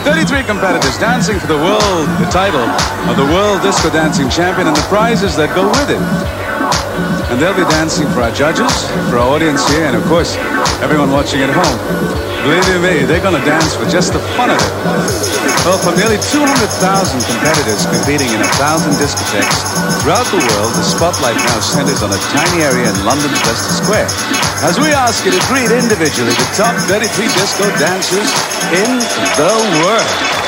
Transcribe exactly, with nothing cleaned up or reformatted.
thirty-three competitors dancing for the world, the title of the World Disco Dancing Champion and the prizes that go with it. And they'll be dancing for our judges, for our audience here, and of course, everyone watching at home. Believe you me, they're going to dance for just the fun of it. Well, from nearly two hundred thousand competitors competing in a thousand discotheques throughout the world, the spotlight now centers on a tiny area in London's Leicester Square, as we ask you to greet individually the top thirty-three disco dancers in the world.